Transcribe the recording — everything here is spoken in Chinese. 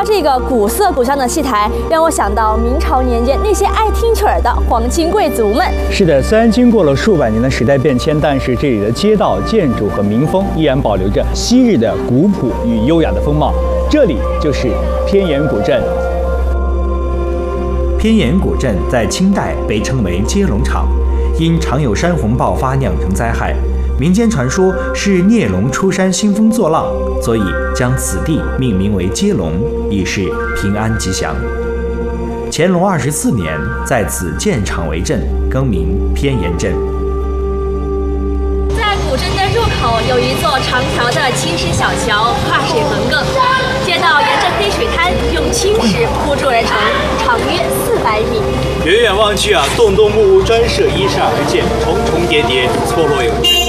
这个古色古香的戏台，让我想到明朝年间那些爱听曲儿的皇亲贵族们。 是的，虽然经过了数百年的时代变迁，但是这里的街道、建筑和民风依然保留着昔日的古朴与优雅的风貌。这里就是偏盐古镇。 偏盐古镇在清代被称为接龙场，因常有山洪爆发酿成灾害。民间传说是孽龙出山兴风作浪，所以将此地命名为接龙，以示平安吉祥。乾隆24年，在此建场为镇，更名偏盐镇。 在古镇的入口有一座长条的青石小桥，跨水横亘，街道沿着黑水滩用青石铺筑而成，长约400米。 远远望去啊，栋栋木屋专设依山而建，重重叠叠，错落有致。